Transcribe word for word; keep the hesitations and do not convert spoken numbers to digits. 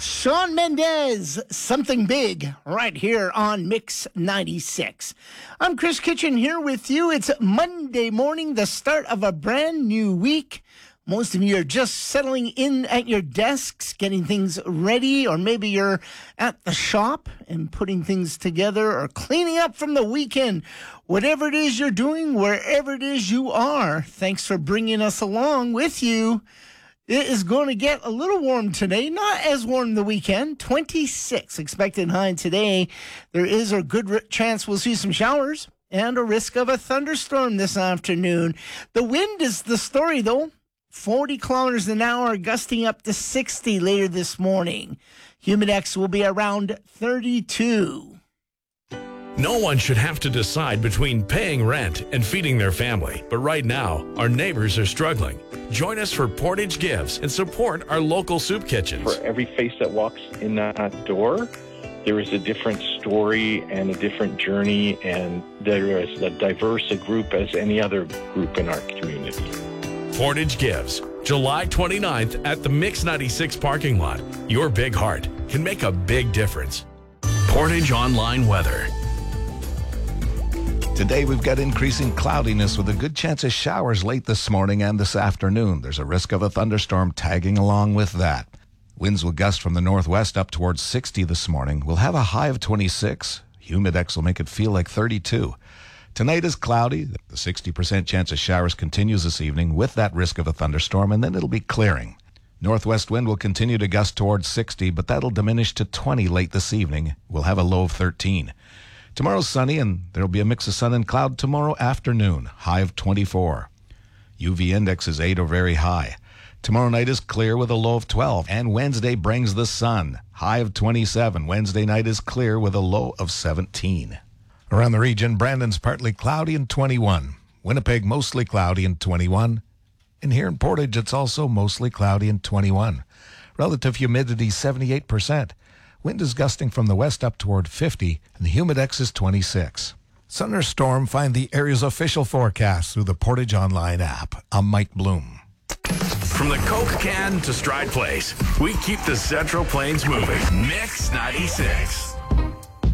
Shawn Mendes, Something Big, right here on Mix ninety-six. I'm Chris Kitchen here with you. It's Monday morning, the start of a brand new week. Most of you are just settling in at your desks, getting things ready, or maybe you're at the shop and putting things together or cleaning up from the weekend. Whatever it is you're doing, wherever it is you are, thanks for bringing us along with you. It is going to get a little warm today, not as warm the weekend. twenty-six expected high today. There is a good chance we'll see some showers and a risk of a thunderstorm this afternoon. The wind is the story, though. forty kilometers an hour, gusting up to sixty later this morning. Humidex will be around thirty-two. No one should have to decide between paying rent and feeding their family. But right now, our neighbors are struggling. Join us for Portage Gives and support our local soup kitchens. For every face that walks in that door, there is a different story and a different journey, and there is as diverse a group as any other group in our community. Portage Gives, July twenty-ninth at the Mix ninety-six parking lot. Your big heart can make a big difference. Portage Online Weather. Today we've got increasing cloudiness with a good chance of showers late this morning and this afternoon. There's a risk of a thunderstorm tagging along with that. Winds will gust from the northwest up towards sixty this morning. We'll have a high of twenty-six. Humidex will make it feel like thirty-two. Tonight is cloudy. The sixty percent chance of showers continues this evening with that risk of a thunderstorm, and then it'll be clearing. Northwest wind will continue to gust towards sixty, but that'll diminish to twenty late this evening. We'll have a low of thirteen. Tomorrow's sunny, and there'll be a mix of sun and cloud tomorrow afternoon, high of twenty-four. U V index is eight or very high. Tomorrow night is clear with a low of twelve, and Wednesday brings the sun, high of twenty-seven. Wednesday night is clear with a low of seventeen. Around the region, Brandon's partly cloudy and twenty-one. Winnipeg mostly cloudy and twenty-one. And here in Portage, it's also mostly cloudy and twenty-one. Relative humidity seventy-eight percent. Wind is gusting from the west up toward fifty, and the humidex is twenty-six. Sun or storm, find the area's official forecast through the Portage Online app. I'm Mike Bloom. From the Coke can to Stride Place, we keep the Central Plains moving. Mix ninety-six.